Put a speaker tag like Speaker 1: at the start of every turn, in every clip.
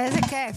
Speaker 1: איזה כיף.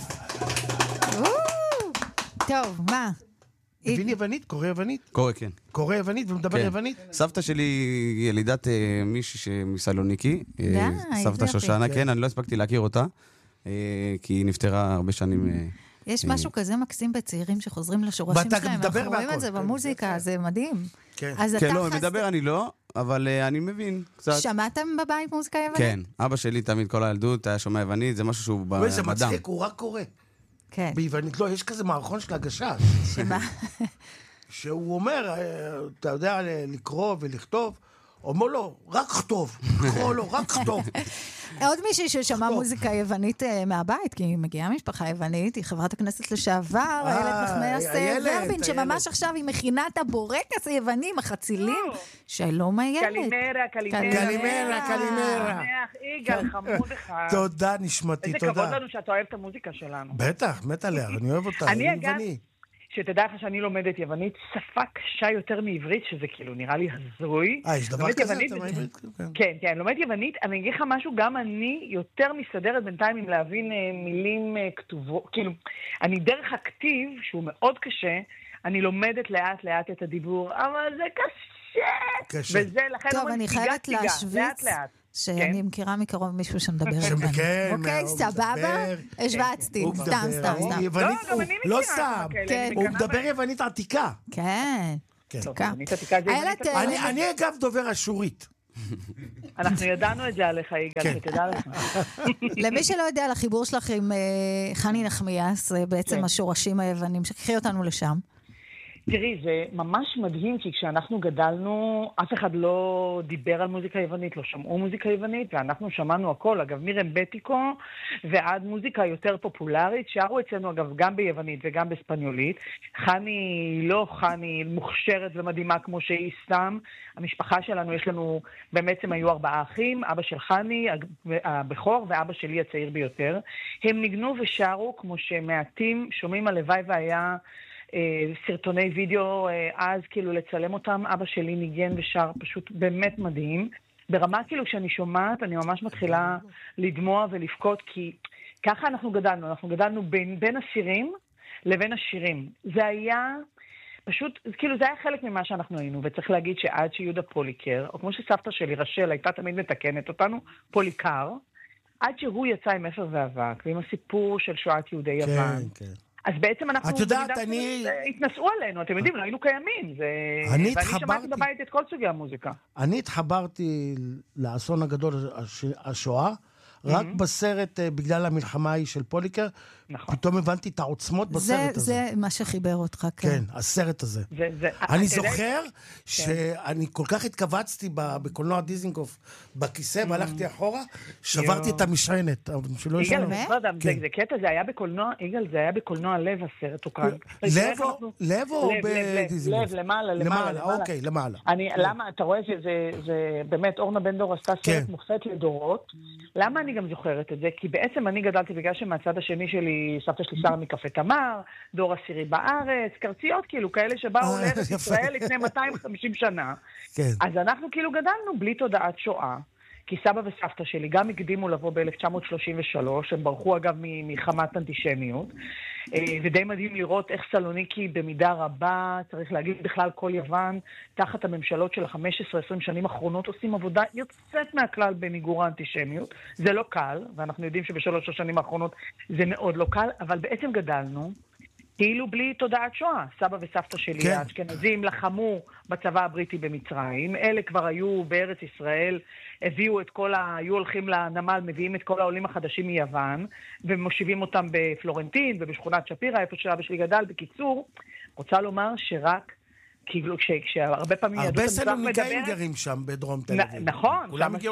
Speaker 1: טוב, מה?
Speaker 2: מבין יוונית? קורא יוונית?
Speaker 3: קורא, כן.
Speaker 2: קורא יוונית ומדבר יוונית?
Speaker 3: סבתא שלי ילידת מישהי מסלוניקי. סבתא שושנה, כן, אני לא הספקתי להכיר אותה, כי היא נפטרה הרבה שנים.
Speaker 1: יש משהו כזה מקסים בצעירים שחוזרים לשורשים שלהם. אנחנו רואים את זה במוזיקה, זה מדהים.
Speaker 3: כן, לא, מדבר אני לא, אבל אני מבין קצת.
Speaker 1: שמעתם בבית מוזיקה יוונית?
Speaker 3: כן, אבא שלי תמיד כל הילדות היה שומע יוונית, זה משהו שהוא בדם.
Speaker 2: זה מצחיק, הוא רק קורא.
Speaker 1: כן.
Speaker 2: ביוונית, לא, יש כזה מערכון של הגשש.
Speaker 1: שמה?
Speaker 2: שהוא אומר, אתה יודע לקרוא ולכתוב, אומר לו, רק כתוב. לקרוא לו, רק כתוב.
Speaker 1: עוד מישהי ששמע מוזיקה יוונית מהבית, כי היא מגיעה משפחה יוונית, היא חברת הכנסת לשעבר, איילת נחמיאס ורבין, שממש עכשיו היא מכינה את הבורקס היווני עם החצילים. שלום איילת.
Speaker 2: קלימרה.
Speaker 4: יגאל, חמוד אחד.
Speaker 2: תודה, נשמתי, תודה.
Speaker 4: איזה כבוד לנו שאתה אוהב את המוזיקה שלנו.
Speaker 2: בטח, מת עליה, אני אוהב אותה.
Speaker 4: אני אגב, שתדע לך שאני לומדת יוונית, שפה קשה יותר מעברית, שזה כאילו נראה לי הזוי.
Speaker 2: יש דבר כזה?
Speaker 4: כן, כן, לומד יוונית, אני אגיד לך משהו, גם אני יותר מסתדרת בינתיים עם להבין מילים כתובות, כאילו, אני דרך הכתיב, שהוא מאוד קשה, אני לומדת לאט לאט את הדיבור, אבל זה קשה. וזה, לכן
Speaker 1: טוב, אני חייבת להשוויץ. שאני מכירה מקרוב מישהו שמדבר יוונית. אוקיי, סבבה? השווצתי, סתם.
Speaker 2: לא סתם, הוא מדבר יוונית עתיקה.
Speaker 1: כן, עתיקה.
Speaker 2: אני אגב דובר אשורית.
Speaker 4: אנחנו ידענו את זה עליך, יגאל, שתדע לך.
Speaker 1: למי שלא יודע, לחיבור שלך עם חני נחמיאס, בעצם השורשים היוונים, שקחי אותנו לשם.
Speaker 4: תראי, זה ממש מדהים, כי כשאנחנו גדלנו, אף אחד לא דיבר על מוזיקה יוונית, לא שמעו מוזיקה יוונית, ואנחנו שמענו הכל, אגב, מירם בטיקו, ועד מוזיקה יותר פופולרית, שרו אצלנו, אגב, גם ביוונית וגם בספניולית. חני לא חני מוכשרת ומדהימה כמו שהיא סתם. המשפחה שלנו, יש לנו, בעצם היו 4 אחים, אבא של חני, הבכור, ואבא שלי הצעיר ביותר. הם ניגנו ושרו, כמו שמעטים שומעים הלוואי והיה סרטוני וידאו, אז כאילו לצלם אותם, אבא שלי ניגן ושר, פשוט באמת מדהים. ברמה כאילו כשאני שומעת, אני ממש מתחילה לדמוע ולבכות, כי ככה אנחנו גדלנו בין הסירים לבין השירים. זה היה פשוט, כאילו זה היה חלק ממה שאנחנו היינו, וצריך להגיד שעד שיהודה פוליקר, או כמו שסבתא שלי רשל הייתה תמיד מתקנת אותנו, פוליקר, עד שהוא יצא עם אפר ואבק, ועם הסיפור של שואת יהודי יוון.
Speaker 2: כן.
Speaker 4: אז בעצם אנחנו...
Speaker 2: את יודעת,
Speaker 4: התנסו עלינו, אתם יודעים, לא היינו קיימים. ואני שמעתי בבית את כל סוגי המוזיקה.
Speaker 2: אני התחברתי לאסון הגדול, השואה, רק בסרט, בגלל המלחמה ההיא של פוליקר, פתאום הבנתי את העוצמות בסרט הזה.
Speaker 1: זה מה שחיבר אותך, כן.
Speaker 2: כן, הסרט הזה. אני זוכר שאני כל כך התכווצתי בקולנוע דיזינגוף בכיסא, והלכתי אחורה, שברתי את המשענת.
Speaker 4: יגאל, זה קטע, זה היה בקולנוע, יגאל, זה היה בקולנוע לב הסרט, או כאן.
Speaker 2: לב או בדיזינגוף?
Speaker 4: לב, למעלה.
Speaker 2: אוקיי, למעלה.
Speaker 4: למה, אתה רואה שזה באמת, אורנה בן דור עשתה סרט מופת לדורות. למה אני גם זוכרת את זה? כי בעצם אני גדלתי בגלל שמהצד השני שלי, סבתא שלי שרה מקפה תמר, דור עשירי בארץ, קרציות כאילו, כאלה שבאו לארץ ישראל לפני 250 שנה. אז אנחנו כאילו גדלנו בלי תודעת שואה, כי סבא וסבתא שלי גם הקדימו לבוא ב-1933, הם ברחו אגב מחמת אנטישמיות, ודי מדהים לראות איך סלוניקי במידה רבה, צריך להגיד בכלל כל יוון, תחת הממשלות של ה-15-20 שנים האחרונות, עושים עבודה יוצאת מהכלל במיגור האנטישמיות. זה לא קל, ואנחנו יודעים שבשלוש השנים האחרונות זה מאוד לא קל, אבל בעצם גדלנו, כאילו בלי תודעת שואה. סבא וסבתא שלי, האשכנזים, לחמו בצבא הבריטי במצרים. אלה כבר היו בארץ ישראל, הביאו את כל היו הולכים לנמל, מביאים את כל העולים החדשים מיוון, ומושיבים אותם בפלורנטין ובשכונת שפירה, איפה שאבא שלי גדל. בקיצור, רוצה לומר שרק, כאילו, כשהרבה פעמים יהדות המזרח מדבר...
Speaker 2: הרבה סלוניקאים גרים שם בדרום תל אביב.
Speaker 4: נכון,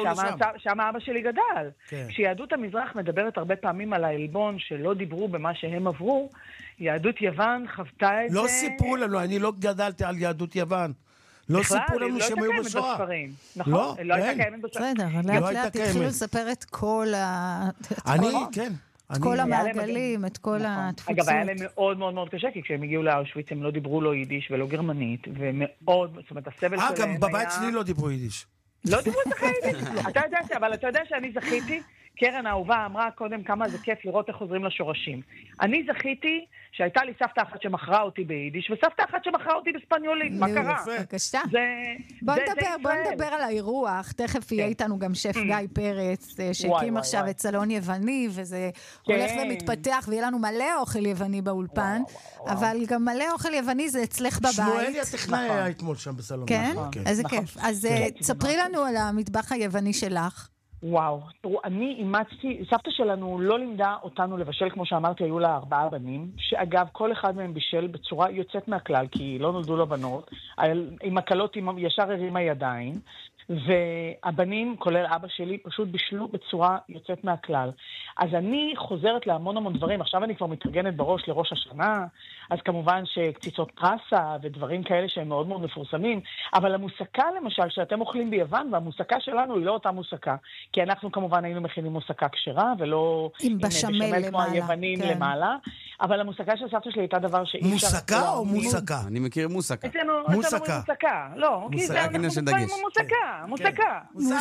Speaker 4: שם אבא שלי גדל. כשיהדות המזרח מדברת הרבה פעמים על העלבון שלא דיברו במה שהם עברו, יהדות יוון חוותה את זה...
Speaker 2: לא סיפרו לנו, אני לא גדלתי על יהדות יוון. לא סיפרו לנו שהם היו בשואה.
Speaker 4: נכון, לא הייתה קיימת בספרים.
Speaker 1: בסדר, לאט לאט התחילו לספר את כל את כל המעגלים, את כל התפוצות.
Speaker 4: אגב, היה להם מאוד מאוד מאוד קשה, כי כשהם הגיעו לאושוויץ הם לא דיברו לא יידיש ולא גרמנית, ומאוד, זאת אומרת, הסבל שלהם היה...
Speaker 2: גם בבית שלי לא דיברו יידיש.
Speaker 4: לא דיברו את יידיש. אבל אתה יודע שאני זכיתי, קרן האהובה אמרה קודם כמה זה כיף לראות איך חוזרים לשורשים. אני זכיתי שהייתה לי סבתא אחת שמכרה אותי ביידיש, וסבתא אחת שמכרה אותי בספניולית. מה קרה?
Speaker 1: בבקשה. בוא נדבר על האירוח. תכף יהיה איתנו גם שף גיא פרץ, שהקים עכשיו את סלון יווני, וזה הולך ומתפתח, ויהיה לנו מלא אוכל יווני באולפן, אבל גם מלא אוכל יווני זה אצלך בבית.
Speaker 2: שמואלי הטכנאי היה אתמול שם בסלון.
Speaker 1: כן? איזה כיף. אז תספרי לנו על המטבח היווני שלך.
Speaker 4: וואו, תראו, אני אימצתי, סבתא שלנו לא לימדה אותנו לבשל, כמו שאמרתי, היו לה 4 בנים, שאגב, כל אחד מהם בישל בצורה יוצאת מהכלל, כי לא נולדו לו בנות, עם הקלות ישר הרימה ידיים, והבנים, כולל אבא שלי, פשוט בישלו בצורה יוצאת מהכלל. אז אני חוזרת להמון דברים, עכשיו אני כבר מתארגנת בראש לראש השנה, אז כמובן שקציצות פרסה ודברים כאלה שהם מאוד מאוד מפורסמים, אבל המוסקה למשל שאתם אוכלים ביוון, והמוסקה שלנו היא לא אותה מוסקה, כי אנחנו כמובן היינו מכינים מוסקה כשרה, ולא
Speaker 1: עם בשמל
Speaker 4: כמו היוונים למעלה, אבל המוסקה של סבתא שלי הייתה דבר שאי אפשר...
Speaker 2: מוסקה או מוסקה?
Speaker 3: אני מכיר מוסקה.
Speaker 4: מוסקה. לא, כי זה מוסקה.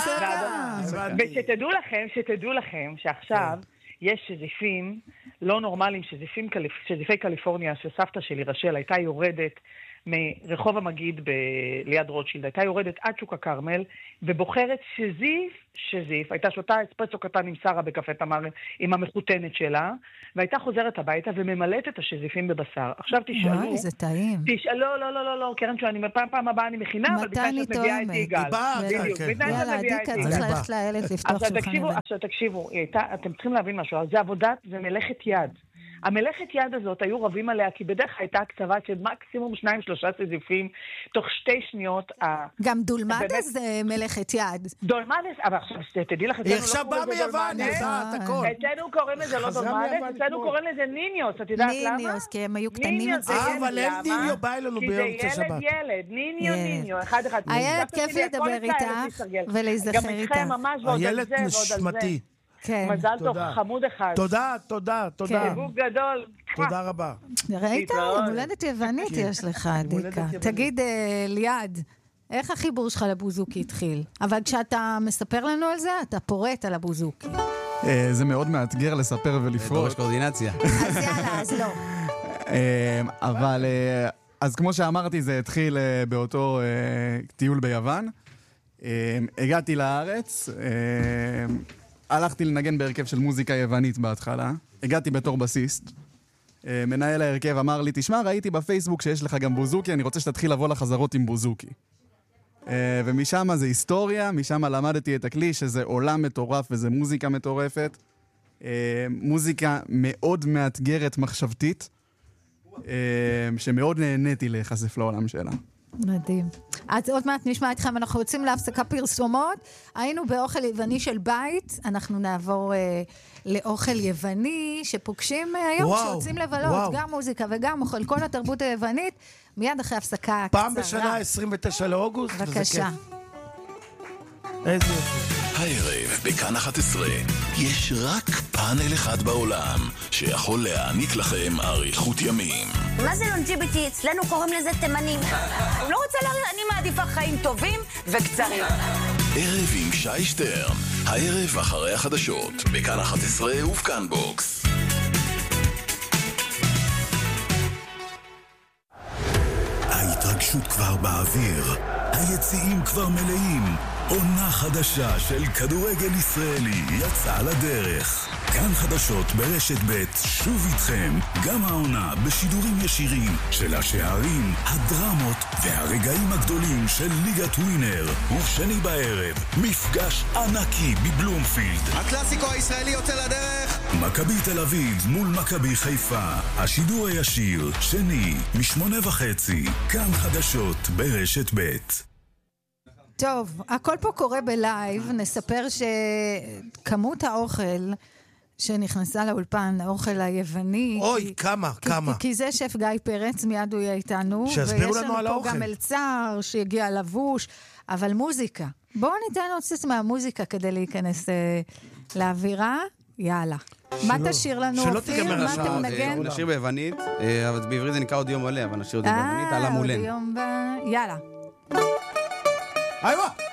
Speaker 4: ושתדעו לכם שעכשיו יש שזיפים לא נורמליים, שזיפי קליפורניה, שסבתא שלי רשל הייתה יורדת מרחוב המגיד ליד רוטשילד, הייתה יורדת עד שוק הכרמל, ובוחרת שזיף, הייתה שותה אספרסו קטן עם שרה בקפה תמר, עם המחותנת שלה, והייתה חוזרת הביתה וממלאת את השזיפים בבשר. עכשיו תשאלו...
Speaker 1: אוי, זה טעים.
Speaker 4: לא, קרן שאני פעם הבאה אני מכינה, אבל בגלל שאת מביאה איתי יגאל.
Speaker 1: יאללה, עדיקה, צריך ללכת לילד לפתוח שולחן.
Speaker 4: עכשיו תקשיבו, אתם צריכים להבין משהו, זה מלאכת יד. המלאכת יד הזאת היו רבים עליה, כי בדרך הייתה הקצבה של מקסימום 2-3 סזיפים, תוך 2 שניות.
Speaker 1: גם דולמדס זה מלאכת יד.
Speaker 4: דולמדס, אבל עכשיו תדעי לך,
Speaker 2: היא עכשיו באה מיוון, יודעת הכל.
Speaker 4: אצלנו קוראים לזה לא דולמדס, אצלנו קוראים לזה ניניוס, את יודעת למה?
Speaker 1: ניניוס, כי הם היו קטנים.
Speaker 2: אבל אין ניניו בא אלינו ביום שבת.
Speaker 4: כי זה ילד, ניניו, אחד.
Speaker 1: הילד כיף לדבר איתך ולהיזכר איתך.
Speaker 2: הילד נשמתי.
Speaker 4: מזל טוב, חמוד אחד.
Speaker 2: תודה.
Speaker 4: חיבוק גדול.
Speaker 2: תודה רבה.
Speaker 1: ראית? מולדת יוונית יש לך, עדיקה. תגיד, ליעד, איך החיבור שלך לבוזוקי התחיל? אבל כשאתה מספר לנו על זה, אתה פורט על הבוזוקי.
Speaker 5: זה מאוד מאתגר לספר ולפרוט.
Speaker 3: דורש קואורדינציה.
Speaker 1: אז יאללה, אז לא.
Speaker 5: אבל, אז כמו שאמרתי, זה התחיל באותו טיול ביוון. הגעתי לארץ, הלכתי לנגן בהרכב של מוזיקה יוונית בהתחלה. הגעתי בתור בסיסט. מנהל ההרכב אמר לי, תשמע, ראיתי בפייסבוק שיש לך גם בוזוקי, אני רוצה שתתחיל לבוא לחזרות עם בוזוקי. ומשם זה היסטוריה, משם למדתי את הכלי, שזה עולם מטורף וזה מוזיקה מטורפת. מוזיקה מאוד מאתגרת מחשבתית, שמאוד נהניתי להיחשף לעולם שלה.
Speaker 1: מדהים. אז עוד מעט נשמע איתכם, אנחנו יוצאים להפסקה פרסומות, היינו באוכל יווני של בית, אנחנו נעבור לאוכל יווני, שפוגשים היום שיוצאים לבלות, גם מוזיקה וגם אוכל, כל התרבות היוונית, מיד אחרי הפסקה קצרה.
Speaker 2: פעם בשנה 29 לאוגוסט,
Speaker 1: בבקשה.
Speaker 2: איזה יופי.
Speaker 6: הערב בכאן 11 יש רק פאנל אחד בעולם שיכול להעניק לכם אריכות ימים.
Speaker 7: מה זה לונג'יביטי? אצלנו קוראים לזה תימנים. הוא לא רוצה להריח, אני מעדיפה חיים טובים וקצרים.
Speaker 6: ערב עם שי שטרן, הערב אחרי החדשות, בכאן 11 ובכאן בוקס. ההתרגשות כבר באוויר, היציעים כבר מלאים. עונה חדשה של כדורגל ישראלי יצאה לדרך. כאן חדשות ברשת ב' שוב איתכם, גם העונה בשידורים ישירים של השערים, הדרמות והרגעים הגדולים של ליגת ווינר. ושני בערב, מפגש ענקי בבלומפילד.
Speaker 8: הקלאסיקו הישראלי יוצא לדרך.
Speaker 6: מכבי תל אביב מול מכבי חיפה. השידור הישיר, שני, 8:30. כאן חדשות ברשת ב'.
Speaker 1: טוב, הכל פה קורה בלייב, נספר שכמות האוכל שנכנסה לאולפן, האוכל היווני...
Speaker 2: אוי, כמה.
Speaker 1: כי זה שף גיא פרץ, מיד הוא יהיה איתנו.
Speaker 2: שיסבירו לנו על האוכל.
Speaker 1: ויש לנו פה גם מלצר שיגיע לבוש, אבל מוזיקה. בואו ניתן עוד קצת מהמוזיקה כדי להיכנס לאווירה. יאללה. מה תשאיר לנו, אופיר? מה אתה מנגן?
Speaker 3: נשיר ביוונית, אבל בעברית זה נקרא עוד יום מלא, אבל נשיר את זה ביוונית, על המולן.
Speaker 1: יאללה.
Speaker 2: איווה!